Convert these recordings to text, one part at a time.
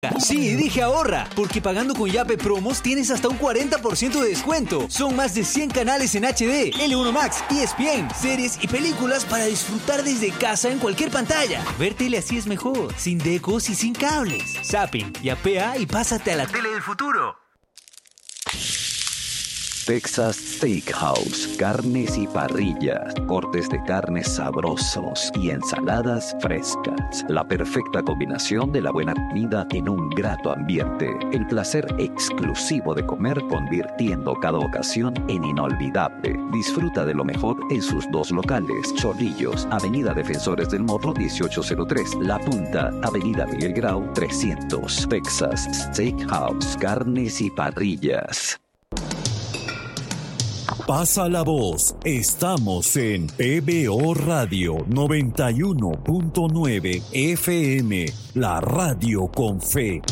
Sí, dije ahorra, porque pagando con Yape Promos tienes hasta un 40% de descuento. Son más de 100 canales en HD, L1 Max, ESPN, series y películas para disfrutar desde casa en cualquier pantalla. Ver tele así es mejor, sin decos y sin cables. Zapping, yapea y pásate a la tele del futuro. Texas Steakhouse, carnes y parrillas, cortes de carnes sabrosos y ensaladas frescas. La perfecta combinación de la buena comida en un grato ambiente. El placer exclusivo de comer convirtiendo cada ocasión en inolvidable. Disfruta de lo mejor en sus dos locales. Chorrillos, Avenida Defensores del Morro 1803. La Punta, Avenida Miguel Grau 300. Texas Steakhouse, carnes y parrillas. Pasa la voz, estamos en PBO Radio 91.9 FM, la radio con fe.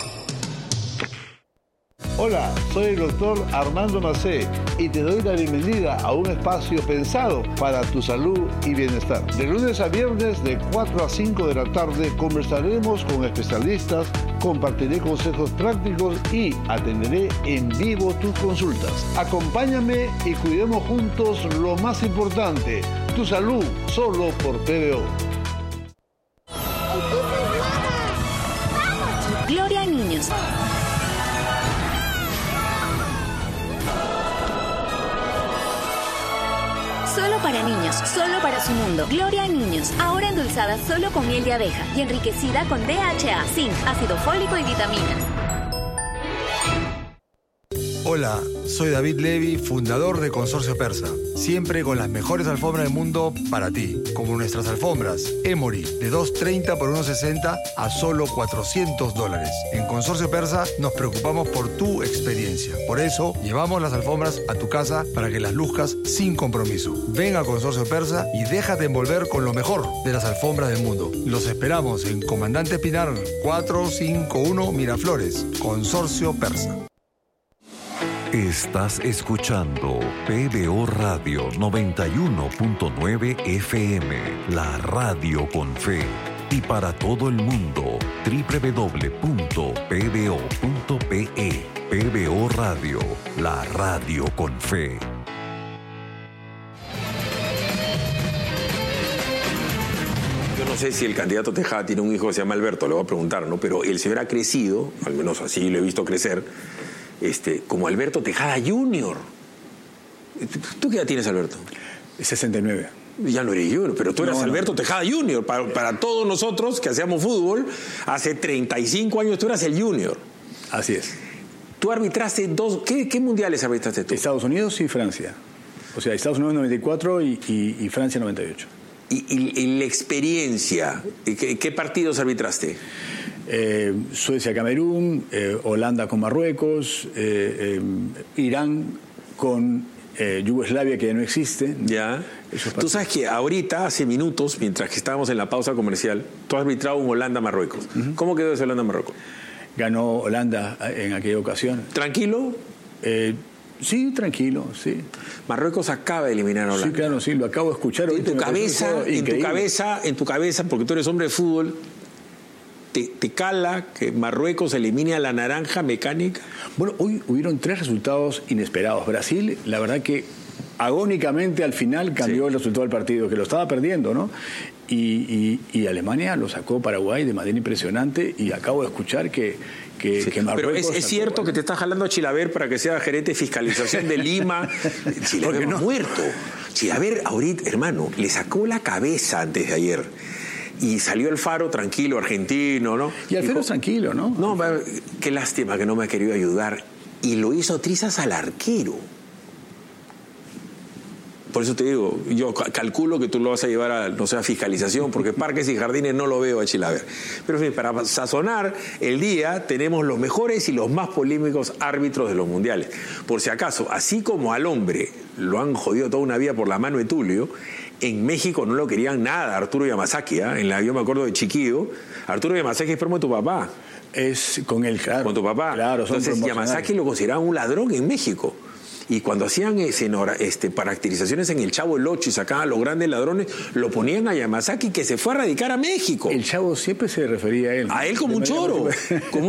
Hola, soy el doctor Armando Macé y te doy la bienvenida a un espacio pensado para tu salud y bienestar. De lunes a viernes de 4 a 5 de la tarde conversaremos con especialistas, compartiré consejos prácticos y atenderé en vivo tus consultas. Acompáñame y cuidemos juntos lo más importante, tu salud, solo por PBO. Gloria a niños. Solo para niños, solo para su mundo. Gloria a niños, ahora endulzada solo con miel de abeja y enriquecida con DHA, zinc, ácido fólico y vitaminas. Hola, soy David Levy, fundador de Consorcio Persa. Siempre con las mejores alfombras del mundo para ti, como nuestras alfombras Emory, de $230 por $160 a solo $400. En Consorcio Persa nos preocupamos por tu experiencia. Por eso, llevamos las alfombras a tu casa para que las luzcas sin compromiso. Ven a Consorcio Persa y déjate envolver con lo mejor de las alfombras del mundo. Los esperamos en Comandante Pinar 451 Miraflores, Consorcio Persa. Estás escuchando PBO Radio 91.9 FM, la radio con fe. Y para todo el mundo, www.pbo.pe. PBO Radio, la radio con fe. Yo no sé si el candidato Tejada tiene un hijo que se llama Alberto, le voy a preguntar, ¿no? Pero el señor ha crecido, al menos así lo he visto crecer, como Alberto Tejada Jr. ¿Tú qué edad tienes, Alberto? 69. Ya no eres Junior, pero tú eras Alberto Tejada Jr. Para todos nosotros que hacíamos fútbol, hace 35 años tú eras el Junior. Así es. Tú arbitraste ¿qué mundiales arbitraste tú? Estados Unidos y Francia. O sea, Estados Unidos 94 y Francia 98. ¿Y la experiencia? ¿Qué partidos arbitraste? Suecia-Camerún, Holanda con Marruecos, Irán con Yugoslavia, que ya no existe. Ya. Tú sabes que ahorita, hace minutos, mientras que estábamos en la pausa comercial, tú has arbitrado un Holanda-Marruecos. ¿Cómo quedó ese Holanda-Marruecos? Ganó Holanda en aquella ocasión. ¿Tranquilo? Sí, tranquilo, sí. Marruecos acaba de eliminar a Holanda. Sí, claro, sí, lo acabo de escuchar. En tu cabeza, porque tú eres hombre de fútbol, ¿te cala que Marruecos elimine a la naranja mecánica? Bueno, hoy hubieron 3 resultados inesperados. Brasil, la verdad que agónicamente al final cambió el resultado del partido, que lo estaba perdiendo, ¿no? Y Alemania lo sacó Paraguay de manera impresionante, y acabo de escuchar que Marruecos... Pero es cierto que te está jalando a Chilaver para que sea gerente de fiscalización de Lima. Chilaver no ha muerto. Chilaver ahorita, hermano, le sacó la cabeza antes de ayer. Y salió el Faro tranquilo, argentino, ¿no? Y Alfredo es tranquilo, ¿no? No, qué lástima que no me ha querido ayudar. Y lo hizo trizas al arquero. Por eso te digo, yo calculo que tú lo vas a llevar a, no sé, a fiscalización, porque parques y jardines no lo veo a Chilaver. Pero en fin, para sazonar el día, tenemos los mejores y los más polémicos árbitros de los mundiales. Por si acaso, así como al hombre lo han jodido toda una vida por la mano de Tulio, en México no lo querían nada, Arturo Yamazaki, ¿eh? Yo me acuerdo de chiquillo, Arturo Yamazaki es promo de tu papá. Es con él, claro. Con tu papá. Claro, entonces Yamazaki lo consideraban un ladrón en México. Y cuando hacían caracterizaciones en El Chavo el 8 y sacaban a los grandes ladrones, lo ponían a Yamasaki, que se fue a radicar a México. El Chavo siempre se refería a él. A él como un choro.